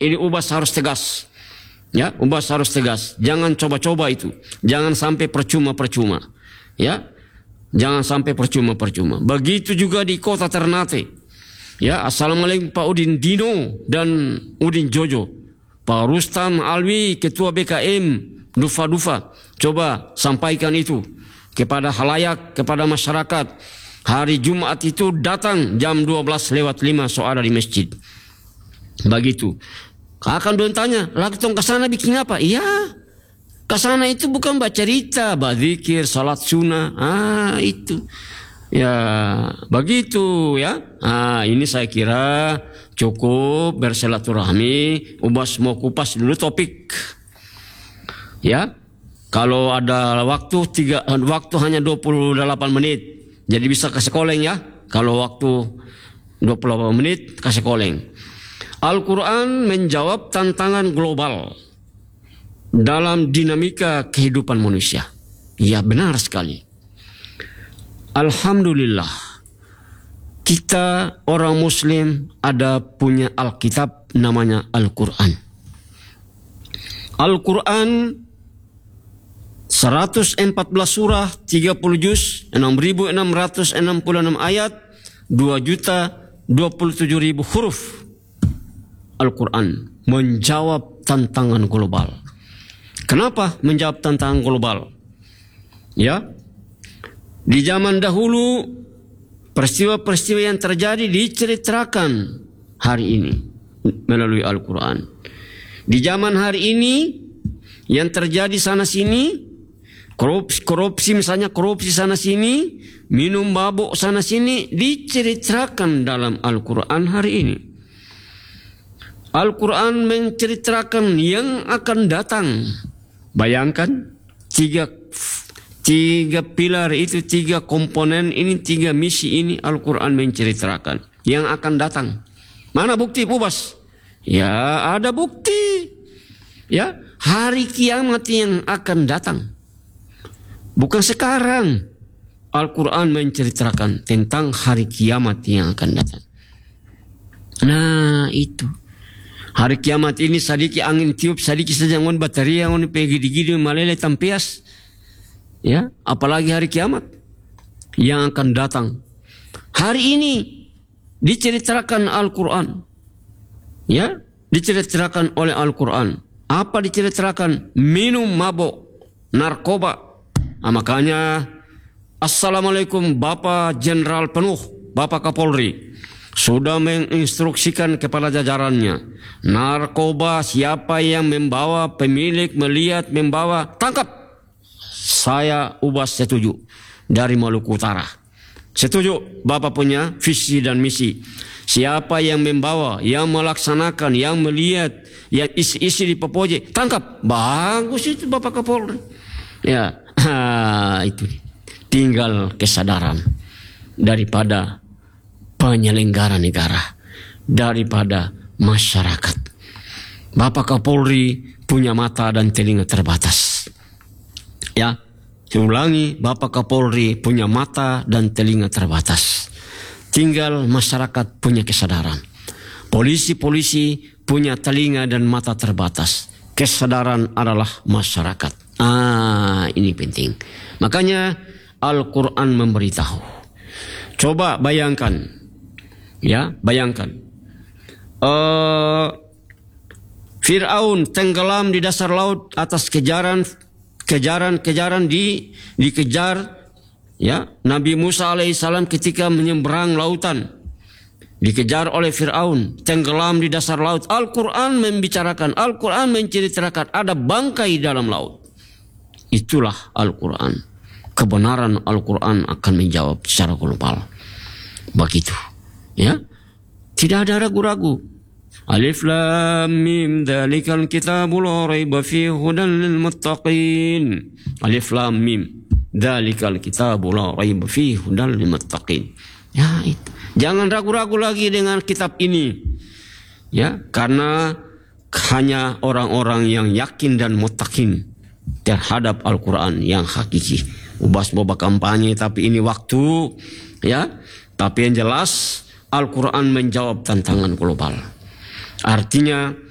Ini Ubas harus tegas. Ya, Ubas harus tegas. Jangan coba-coba itu. Jangan sampai percuma-percuma. Ya, jangan sampai percuma-percuma. Begitu juga di kota Ternate. Ya, assalamualaikum Pak Udin Dino dan Udin Jojo. Pak Rustam Alwi, Ketua BKM Dufa. Coba sampaikan itu kepada halayak, kepada masyarakat. Hari Jumat itu datang jam 12:05 ada di masjid. Begitu. Akan bertanya, lagi tong kesana bikin apa? Iya, kesana itu bukan baca cerita, berzikir, salat sunnah. Itu. Ya, begitu ya. Ini saya kira cukup bersilaturahmi. Ubas mau kupas dulu topik. Ya. Kalau ada waktu hanya 28 menit. Jadi bisa kasih koleng ya. Kalau waktu 28 menit kasih koleng. Al-Quran menjawab tantangan global dalam dinamika kehidupan manusia. Ya, benar sekali. Alhamdulillah, kita orang Muslim ada punya Alkitab namanya Al-Quran. Al-Quran 114 surah, 30 juz, 6.666 ayat, 2.027.000 huruf. Al-Quran menjawab tantangan global. Kenapa menjawab tantangan global? Ya, di zaman dahulu peristiwa-peristiwa yang terjadi diceritakan hari ini melalui Al-Quran. Di zaman hari ini yang terjadi sana sini, korupsi misalnya, korupsi sana sini, minum mabuk sana sini, diceritakan dalam Al-Quran hari ini. Al-Quran menceritakan yang akan datang. Bayangkan, tiga pilar itu, tiga komponen ini, tiga misi ini Al-Quran menceritakan yang akan datang. Mana bukti, Ubas? Ya, ada bukti. Ya, hari kiamat yang akan datang. Bukan sekarang. Al-Quran menceritakan tentang hari kiamat yang akan datang. Nah, itu. Hari kiamat ini sadiki angin tiup, sadiki sejangon bateria, on pergi gigi malele tampias. Ya, apalagi hari kiamat yang akan datang. Hari ini diceritakan Al-Quran. Ya, diceritakan oleh Al-Quran. Apa diceritakan? Minum mabuk, narkoba. Makanya assalamualaikum Bapak Jenderal Penuh, Bapak Kapolri sudah menginstruksikan kepada jajarannya, narkoba siapa yang membawa, pemilik melihat membawa, tangkap. Saya Ubas setuju dari Maluku Utara. Setuju, Bapak punya visi dan misi. Siapa yang membawa, yang melaksanakan, yang melihat, yang isi-isi di Popoje, tangkap. Bagus itu Bapak Kapolri. Ya, itu tinggal kesadaran daripada penyelenggara negara, daripada masyarakat. Bapak Kapolri punya mata dan telinga terbatas. Ya, saya ulangi, Bapak Kapolri punya mata dan telinga terbatas. Tinggal masyarakat punya kesadaran. Polisi-polisi punya telinga dan mata terbatas. Kesadaran adalah masyarakat. Ini penting. Makanya Al-Quran memberitahu. Coba bayangkan. Ya, bayangkan. Fir'aun tenggelam di dasar laut atas kejaran dikejar ya Nabi Musa alaihissalam ketika menyeberang lautan, dikejar oleh Fir'aun, tenggelam di dasar laut. Al-Quran membicarakan, Al-Quran menceritakan ada bangkai dalam laut. Itulah Al-Quran. Kebenaran Al-Quran akan menjawab secara global. Begitu. Ya, tidak ada ragu-ragu. Alif Lam Mim dzalikal kitabul la raiba fihi hudan lil muttaqin. Alif Lam Mim dzalikal kitabul la raiba fihi hudan lil muttaqin. Ya, itu. Jangan ragu-ragu lagi dengan kitab ini. Ya, karena hanya orang-orang yang yakin dan muttaqin terhadap Al-Quran yang hakiki. Ubas boba kampanye tapi ini waktu, ya. Tapi yang jelas Al-Quran menjawab tantangan global. Artinya